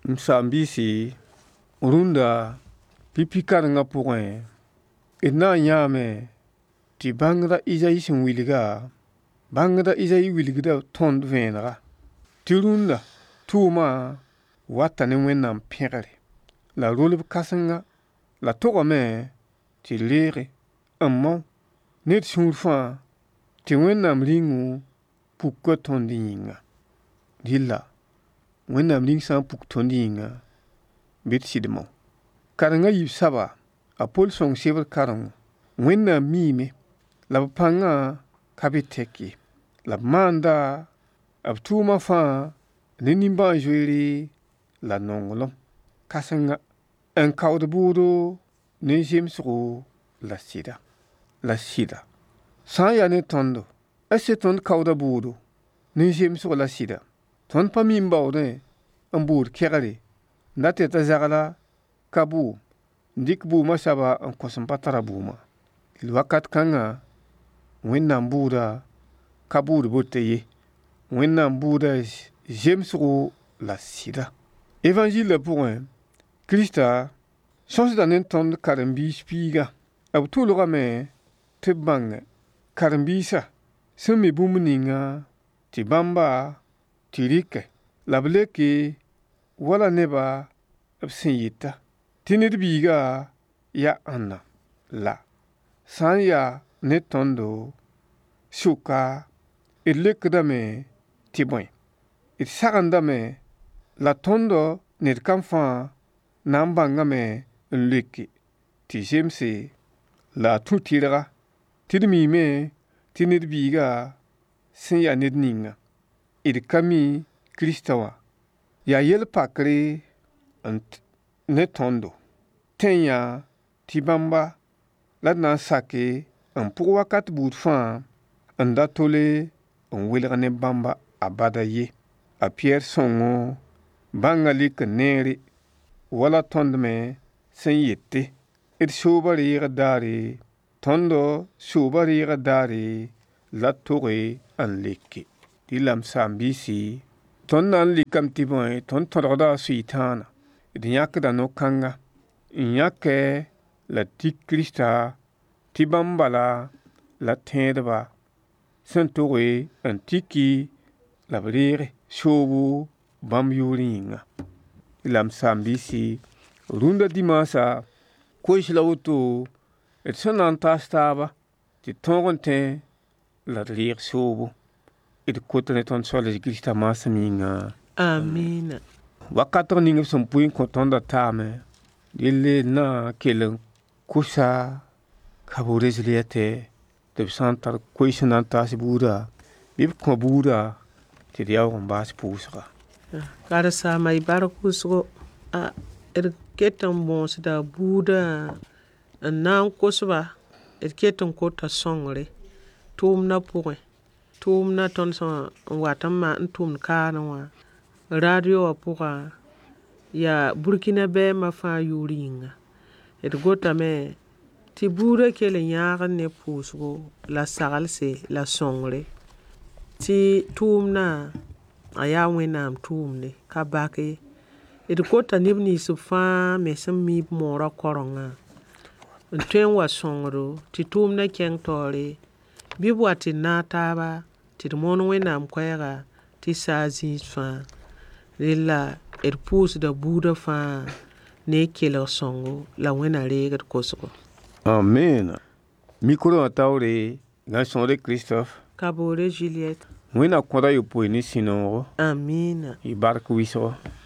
Msambisi runda pipi karanga pugẽ d na n yãame tɩ bãngda Isayi sẽn wilga bãngda Isayi wilgda tõnd vẽenega tɩ rũndã tʋʋmã wata ne Wẽnnaam pẽgre la rolb kãsenga la togame tɩ reege n mao ned sũur fãa tɩ Wẽnnaam ringu puka tõnd yĩnga dɩlla Wẽnnaam ring sã n puk tõnd yĩnga bɩ d sɩd mao. Karengã yib saba a Pol sõng sebr karengõ Wẽnnaam miime la b pãngã ka be tɛk ye la b maanda b tʋʋmã fãa ne nimbãan-zoeere la nonglem kãsenga n kaood bʋʋdo ne zemsgo la sɩda sã n yaa ne tõndo se tõnd kaooda bʋʋdo ne zemsgo la sɩda tõnd pa mi n baoodẽ n bʋʋd kɛgre n dat t'a zagla ka bʋʋm n dɩk bʋʋmã saba n kõs n pa tara bʋʋmã wakat kãngã Wẽnnaam bʋʋda ka bʋʋd bote ye Wẽnnaam bʋʋda zemsgo la sɩda. Evanzɩlã pʋgẽ Kiristã sõsda ne tõnd karen-biis piigã b tʋlgame tɩ b bãng karen-biisã sẽn me bũmb ninga tɩ bãmba tɩ rɩkɛ la b leke wala nebã b sẽn yeta tɩ ned biigã yaa ãnna la sã n yaa ne tõndo sʋka d lekdame tɩ bõe d sagendame la tõndo ned kam fãa na n bãngame n leke tɩ zemse la a tũ tɩrga tɩ d miime tɩ ned biigã sẽn yaa ned ninga d ka mi Kiristã wã yaa yel-pakre ne tõndo tẽyã tɩ bãmba la d na n sake n pʋg wakat buud fãa n da tole n welg ne bãmba a bada ye. A Pɩyɛɛr sõngo bãngã lik n neere wala tõnd me sẽn yette d sooba reegd daare tõndo sooba reegd daare la toge n leke dɩ la m saam-biisi tõnd na n likame tɩ bõe tõnd tõdgda Sʋɩtãanã d yãkda no-kãnga n yãkɛ la tik Kiristã tɩ bãmb bala la tẽedba sẽn toge n tiki la b reege soobo bãmb yʋʋr yĩnga. La m saam-biisi rũndã dimaasã koees la woto d sẽn na n taas taaba tɩ tõog n tẽ la d reeg soobo d kot ne tõnd soals Kiristã maasem yĩnga. Amiina. Wakatg ning b sẽn pʋɩ n kõ tõndã taame dɩlle d na kell n kʋsa cabo resiliya tɛ tɩ b sã n tar koees sẽn na n taas buudã bɩ b kõ buudã tɩ d yaoog n baas pʋʋsga. Karsaamã y bark wʋsgo d ket n bõosda buudã n na n kosba d ket n kota sõngre tʋʋmdã pʋgẽ tʋʋmdã tõnd sẽn wat n tʋmd kaanẽ wã radio wã pʋga yaa Burkina bɛɛmã fãa yʋʋr yĩnga d gotame tɩ buudã kell n yãagd ne pʋʋsgo la saglse la sõngre tɩ tʋʋmdã a yaa Wẽnnaam tʋʋmde ka bak ye d kota neb nins b fãa me sẽn mi b moorã korengã n tõe n wa sõngdo tɩ tʋʋmdã kẽng taoore bɩ b wa tɩ d na a taaba tɩ d moon Wẽnnaam koɛɛga tɩ saa zĩis fãa rela d pʋʋsda buudã fãa ne kelg sõngo la Wẽnna reegd kosgo. Amen. Mikro wã taoore gã-sõore Christophe Kaboore Juliette. Wẽnna kõda yopoe ne sũ-noogo Amiina. y bark wɩsgo.